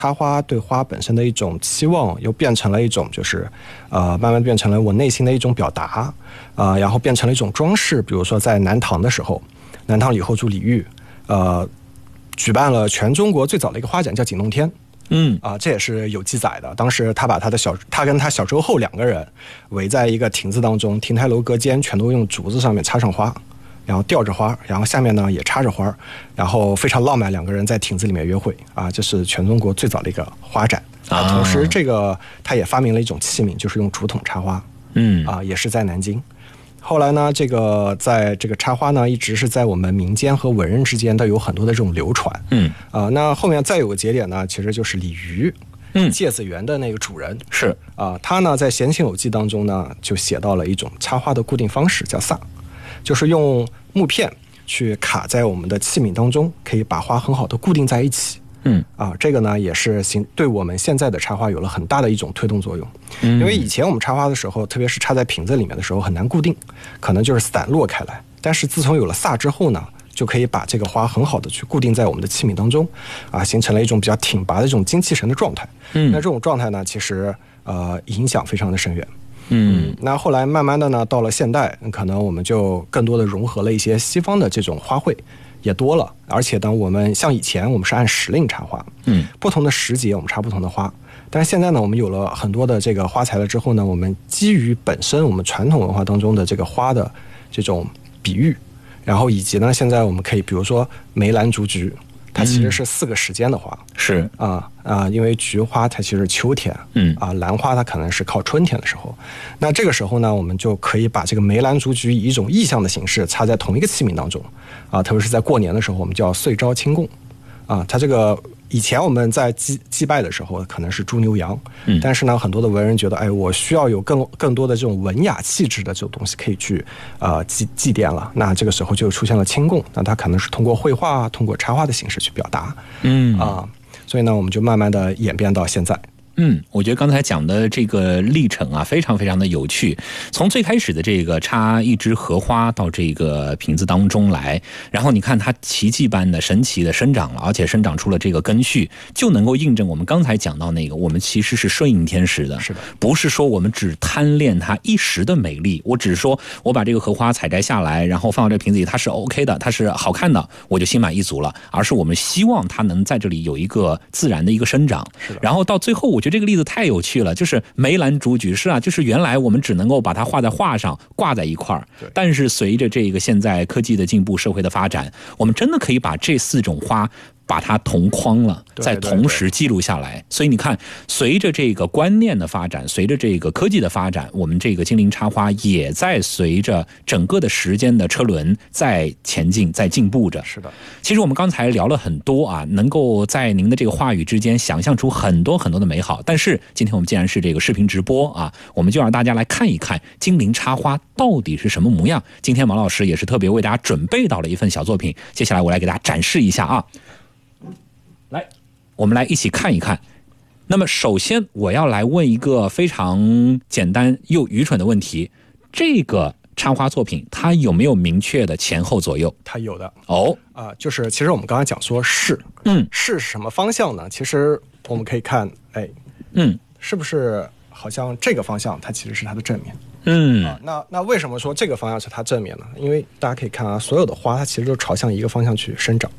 插花对花本身的一种期望，又变成了一种就是慢慢变成了我内心的一种表达然后变成了一种装饰。比如说在南唐的时候，南唐李后主李煜举办了全中国最早的一个花展，叫锦洞天。这也是有记载的。当时他把他跟他小周后2个人围在一个亭子当中，亭台楼阁间全都用竹子上面插上花，然后吊着花，然后下面呢也插着花，然后非常浪漫，2个人在亭子里面约会这是全中国最早的一个花展同时这个他也发明了一种器皿，就是用竹筒插花也是在南京。后来呢，这个在这个插花呢，一直是在我们民间和文人之间都有很多的这种流传。那后面再有个节点呢，其实就是李渔，芥子园的那个主人是他呢在《闲情偶记》当中呢，就写到了一种插花的固定方式，叫萨，就是用木片去卡在我们的器皿当中，可以把花很好的固定在一起。这个呢也是对我们现在的插花有了很大的一种推动作用。因为以前我们插花的时候，特别是插在瓶子里面的时候很难固定，可能就是散落开来。但是自从有了萨之后呢，就可以把这个花很好的去固定在我们的器皿当中形成了一种比较挺拔的这种精气神的状态。那这种状态呢，其实影响非常的深远。那后来慢慢的呢，到了现代，可能我们就更多的融合了一些西方的这种花卉也多了，而且呢，我们像以前我们是按时令插花，不同的时节我们插不同的花。但是现在呢，我们有了很多的这个花材了之后呢，我们基于本身我们传统文化当中的这个花的这种比喻，然后以及呢，现在我们可以比如说梅兰竹菊，它其实是4个时间的花， 是因为菊花它其实是秋天，兰花它可能是靠春天的时候。那这个时候呢，我们就可以把这个梅兰竹菊以一种意象的形式插在同一个器皿当中特别是在过年的时候，我们叫岁朝清供它这个以前我们在祭拜的时候可能是猪牛羊，但是呢，很多的文人觉得，我需要有更多的这种文雅气质的这种东西可以去祭奠了。那这个时候就出现了清供，那它可能是通过绘画、通过插花的形式去表达，所以呢，我们就慢慢的演变到现在。 我觉得刚才讲的这个历程非常非常的有趣。从最开始的这个插一枝荷花到这个瓶子当中来，然后你看它奇迹般的神奇的生长了，而且生长出了这个根序，就能够印证我们刚才讲到那个，我们其实是顺应天时的， 是的， 不是说我们只贪恋它一时的美丽，我只是说我把这个荷花采摘下来，然后放到这个瓶子里，它是 OK 的，它是好看的，我就心满意足了，而是我们希望它能在这里有一个自然的一个生长。然后到最后，我觉得这个例子太有趣了，就是梅兰竹菊就是原来我们只能够把它画在画上，挂在一块儿，但是随着这个现在科技的进步，社会的发展，我们真的可以把这4种花把它同框了，再同时记录下来。所以你看，随着这个观念的发展，随着这个科技的发展，我们这个精灵插花也在随着整个的时间的车轮在前进，在进步着。 是的， 其实我们刚才聊了很多能够在您的这个话语之间想象出很多很多的美好。但是今天我们既然是这个视频直播我们就让大家来看一看精灵插花到底是什么模样。今天毛老师也是特别为大家准备到了一份小作品，接下来我来给大家展示一下来，我们来一起看一看。那么首先我要来问一个非常简单又愚蠢的问题，这个插花作品它有没有明确的前后左右？ 它有的就是其实我们刚才讲说是是什么方向呢？其实我们可以看是不是好像这个方向它其实是它的正面。那为什么说这个方向是它正面呢？因为大家可以看所有的花它其实都朝向一个方向去生长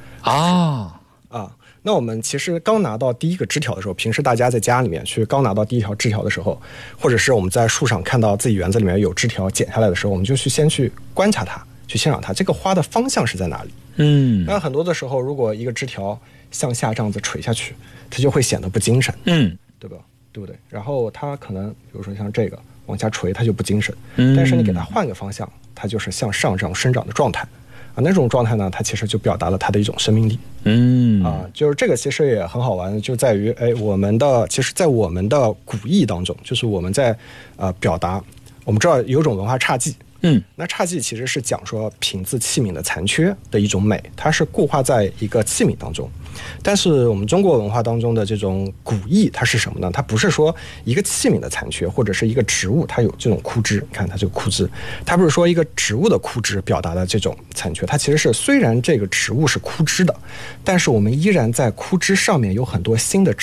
那我们其实刚拿到第一个枝条的时候，平时大家在家里面去刚拿到第一条枝条的时候，或者是我们在树上看到自己园子里面有枝条剪下来的时候，我们就先去观察它，去欣赏它，这个花的方向是在哪里。那很多的时候，如果一个枝条向下这样子垂下去，它就会显得不精神，对吧？对不对？然后它可能比如说像这个往下垂，它就不精神，但是你给它换个方向，它就是向上这种生长的状态。那种状态呢，它其实就表达了它的一种生命力。就是这个其实也很好玩，就在于其实在我们的古意当中，就是我们在表达，我们知道有种文化侘寂，那侘寂其实是讲说瓶子器皿的残缺的一种美，它是固化在一个器皿当中。但是我们中国文化当中的这种古意，它是什么呢？它不是说一个器皿的残缺，或者是一个植物它有这种枯枝，看它这个枯枝，它不是说一个植物的枯枝表达的这种残缺，它其实是虽然这个植物是枯枝的，但是我们依然在枯枝上面有很多新的